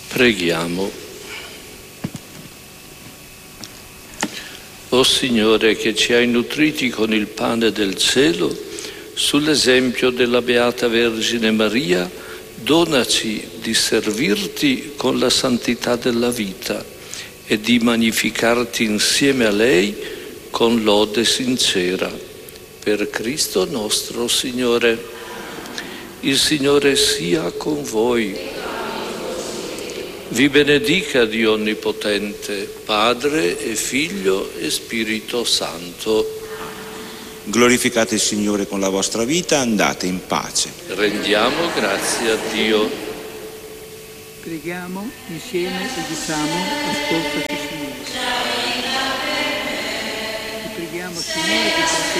Preghiamo. O Signore, che ci hai nutriti con il pane del cielo, sull'esempio della Beata Vergine Maria, donaci di servirti con la santità della vita e di magnificarti insieme a lei con lode sincera. Per Cristo nostro Signore. Il Signore sia con voi. Vi benedica Dio Onnipotente, Padre e Figlio e Spirito Santo. Glorificate il Signore con la vostra vita, andate in pace. Rendiamo grazie a Dio. Preghiamo insieme e diciamo: ascoltaci Signore. Ti preghiamo Signore che